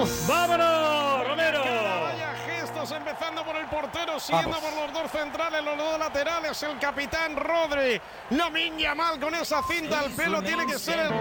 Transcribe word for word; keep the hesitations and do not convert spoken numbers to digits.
¡Vámonos! ¡Vámonos, Romero! Vaya gestos, empezando por el portero, siguiendo Vamos. por los dos centrales, los dos laterales, el capitán Rodri. Lamine Yamal con esa cinta al pelo, tiene que ser el